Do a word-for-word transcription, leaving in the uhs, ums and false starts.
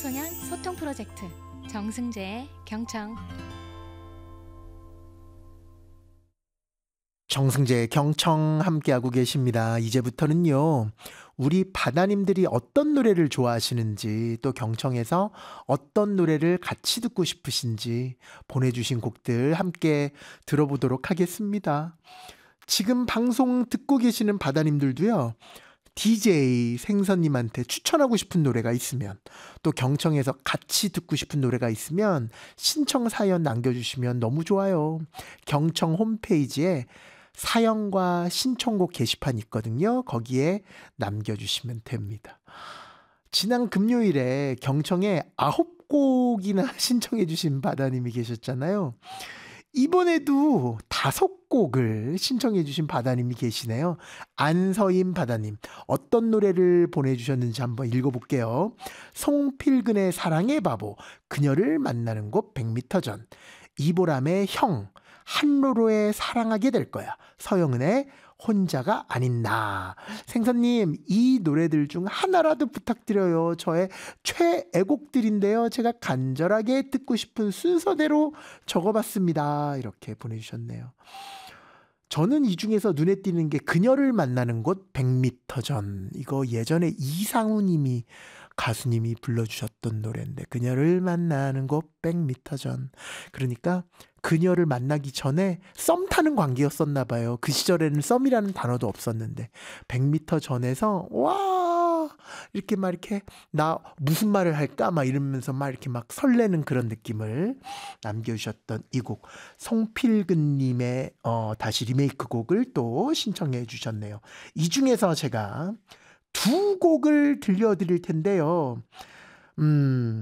청소년 소통 프로젝트 정승재의 경청. 정승재의 경청 함께하고 계십니다. 이제부터는요, 우리 바다님들이 어떤 노래를 좋아하시는지, 또 경청에서 어떤 노래를 같이 듣고 싶으신지 보내주신 곡들 함께 들어보도록 하겠습니다. 지금 방송 듣고 계시는 바다님들도요, 디제이 생선님한테 추천하고 싶은 노래가 있으면, 또 경청에서 같이 듣고 싶은 노래가 있으면 신청 사연 남겨주시면 너무 좋아요. 경청 홈페이지에 사연과 신청곡 게시판 있거든요. 거기에 남겨주시면 됩니다. 지난 금요일에 경청에 아홉 곡이나 신청해 주신 바다님이 계셨잖아요. 이번에도 다섯 곡을 신청해 주신 바다님이 계시네요. 안서임 바다님, 어떤 노래를 보내주셨는지 한번 읽어볼게요. 송필근의 사랑의 바보, 그녀를 만나는 곳 백 미터 전, 이보람의 형, 한로로에 사랑하게 될 거야, 서영은의 혼자가 아닌 나. 생선님, 이 노래들 중 하나라도 부탁드려요. 저의 최애곡들인데요. 제가 간절하게 듣고 싶은 순서대로 적어봤습니다. 이렇게 보내주셨네요. 저는 이 중에서 눈에 띄는 게 그녀를 만나는 곳 백 미터 전. 이거 예전에 이상우 님이, 가수님이 불러주셨던 노래인데, 그녀를 만나는 곳 백 미터 전. 그러니까 그녀를 만나기 전에 썸 타는 관계였었나 봐요. 그 시절에는 썸이라는 단어도 없었는데 백 미터 전에서 와 이렇게 막 이렇게 나 무슨 말을 할까 막 이러면서 막 이렇게 막 설레는 그런 느낌을 남겨주셨던 이 곡, 송필근님의 어, 다시 리메이크 곡을 또 신청해 주셨네요. 이 중에서 제가 두 곡을 들려드릴 텐데요. 음,